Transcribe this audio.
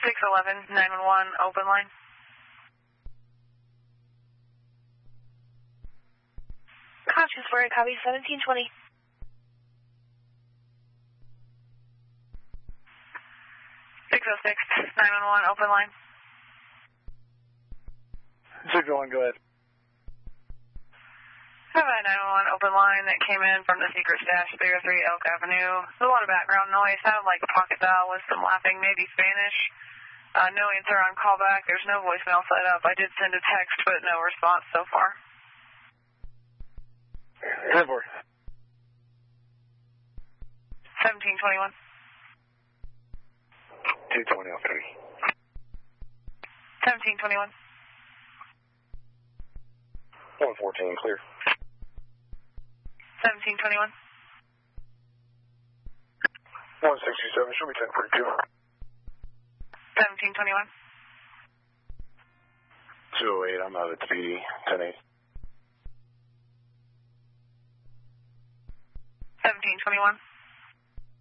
611, 911, open line. Consciousburg, copy 1720. 606, 911, open line. 601, go ahead. I have a 911 open line that came in from the secret stash, 303 Elk Avenue. There's a lot of background noise, sounded like a pocket dial with some laughing, maybe Spanish. No answer on callback. There's no voicemail set up. I did send a text, but no response so far. 10-4. 1721. 220 off 3. 1721. 114, clear. 1721. 167, should be 1042. 1721. 208, I'm out at speedy, 10-8. 1721.